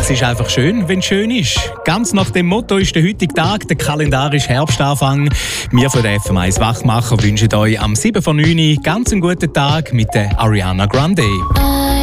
Es ist einfach schön, wenn es schön ist. Ganz nach dem Motto ist der heutige Tag, der kalendarische Herbstanfang. Wir von der FM1 Wachmacher wünschen euch am 7 von 9 ganz einen guten Tag mit der Ariana Grande.